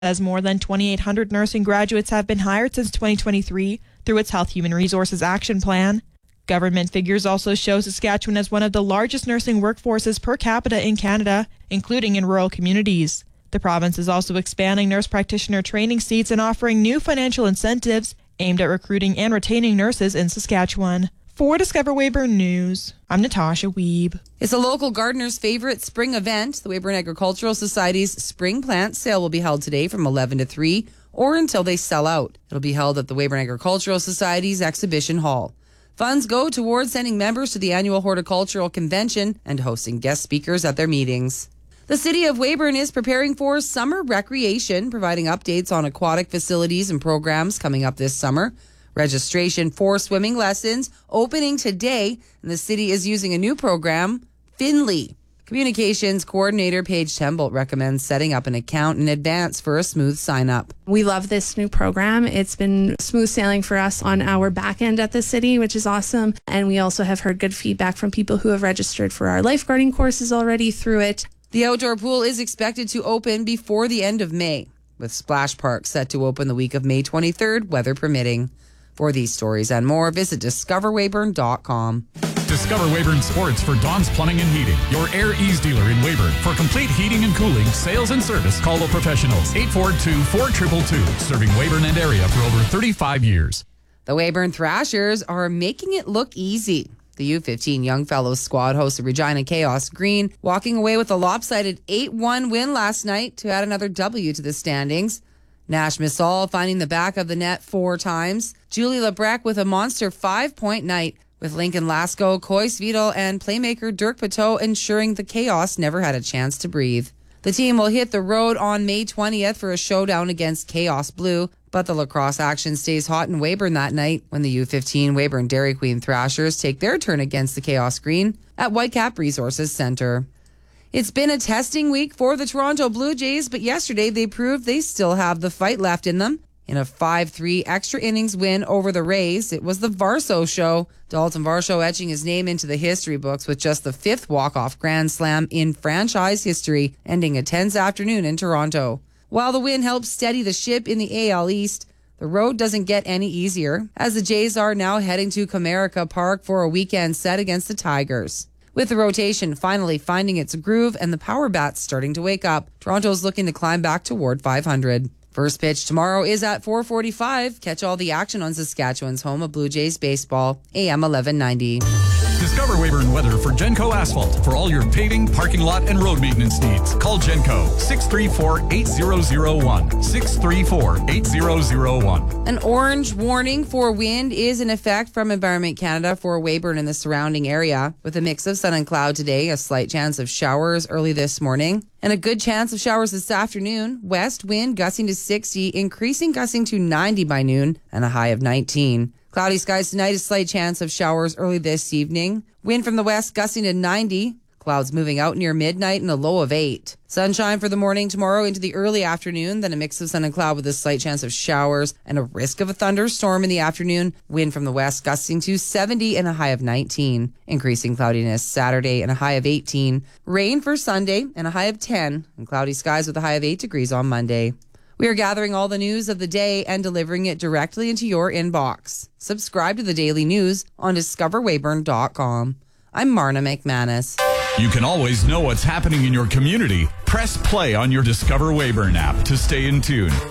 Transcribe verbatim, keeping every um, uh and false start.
As more than twenty-eight hundred nursing graduates have been hired since twenty twenty-three through its Health Human Resources Action Plan. Government figures also show Saskatchewan as one of the largest nursing workforces per capita in Canada, including in rural communities. The province is also expanding nurse practitioner training seats and offering new financial incentives aimed at recruiting and retaining nurses in Saskatchewan. For Discover Weyburn News, I'm Natasha Wiebe. It's a local gardener's favorite spring event. The Weyburn Agricultural Society's spring plant sale will be held today from eleven to three or until they sell out. It'll be held at the Weyburn Agricultural Society's exhibition hall. Funds go towards sending members to the annual horticultural convention and hosting guest speakers at their meetings. The City of Weyburn is preparing for summer recreation, providing updates on aquatic facilities and programs coming up this summer. Registration for swimming lessons opening today, and the city is using a new program, Finley. Communications Coordinator Paige Tembolt recommends setting up an account in advance for a smooth sign-up. We love this new program. It's been smooth sailing for us on our back end at the city, which is awesome. And we also have heard good feedback from people who have registered for our lifeguarding courses already through it. The outdoor pool is expected to open before the end of May, with Splash Park set to open the week of May twenty-third, weather permitting. For these stories and more, visit discover weyburn dot com. Discover Weyburn Sports for Don's Plumbing and Heating, your Air Ease dealer in Weyburn. For complete heating and cooling, sales and service, call the professionals. eight four two, four two two two, serving Weyburn and area for over thirty-five years. The Weyburn Thrashers are making it look easy. The U fifteen Young Fellows squad hosted Regina Chaos Green, walking away with a lopsided eight one win last night to add another W to the standings. Nash Missal finding the back of the net four times. Julie Lebrec with a monster five-point night, with Lincoln Lasco, Coyce Vidal, and playmaker Dirk Pateau ensuring the Chaos never had a chance to breathe. The team will hit the road on May twentieth for a showdown against Chaos Blue, but the lacrosse action stays hot in Weyburn that night when the U fifteen Weyburn Dairy Queen Thrashers take their turn against the Chaos Green at Whitecap Resources Centre. It's been a testing week for the Toronto Blue Jays, but yesterday they proved they still have the fight left in them. In a five three extra innings win over the Rays, it was the Varso show. Dalton Varsho etching his name into the history books with just the fifth walk-off grand slam in franchise history, ending a tense afternoon in Toronto. While the win helps steady the ship in the A L East, the road doesn't get any easier, as the Jays are now heading to Comerica Park for a weekend set against the Tigers. With the rotation finally finding its groove and the power bats starting to wake up, Toronto's looking to climb back toward five hundred. First pitch tomorrow is at four forty-five. Catch all the action on Saskatchewan's home of Blue Jays baseball, A M eleven ninety. Discover Weyburn weather for Genco Asphalt for all your paving, parking lot, and road maintenance needs. Call Genco six three four, eight zero zero one. six three four, eight zero zero one. An orange warning for wind is in effect from Environment Canada for Weyburn and the surrounding area, with a mix of sun and cloud today, a slight chance of showers early this morning, and a good chance of showers this afternoon. West wind gusting to sixty, increasing gusting to ninety by noon, and a high of nineteen. Cloudy skies tonight, a slight chance of showers early this evening. Wind from the west gusting to ninety. Clouds moving out near midnight and a low of eight. Sunshine for the morning tomorrow into the early afternoon, then a mix of sun and cloud with a slight chance of showers and a risk of a thunderstorm in the afternoon. Wind from the west gusting to seventy and a high of nineteen. Increasing cloudiness Saturday and a high of eighteen. Rain for Sunday and a high of ten. And cloudy skies with a high of eight degrees on Monday. We are gathering all the news of the day and delivering it directly into your inbox. Subscribe to the Daily News on discover weyburn dot com. I'm Marna McManus. You can always know what's happening in your community. Press play on your Discover Weyburn app to stay in tune.